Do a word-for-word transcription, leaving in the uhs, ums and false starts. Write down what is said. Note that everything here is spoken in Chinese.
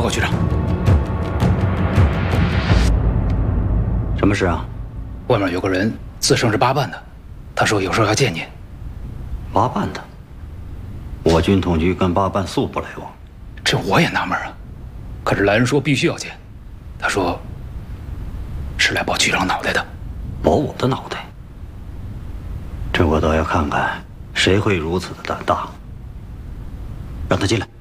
告局长。 什么事啊？ 外面有个人自称是八办的，他说有事要见您。 八办的？我军统局跟八办素不来往。 这我也纳闷啊。可是来人说必须要见，他说是来保局长脑袋的。 保我的脑袋？这我倒要看看谁会如此的胆大。让他进来。